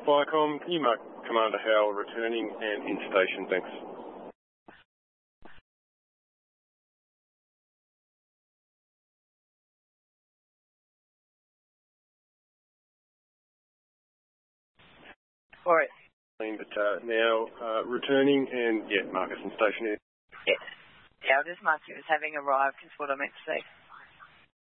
Viacom, can you mark Commander Howell returning and in station? Thanks. All right. But now returning and, yeah, Marcus in station. Yes. Yeah, I'll just mark you as having arrived is what I meant to say.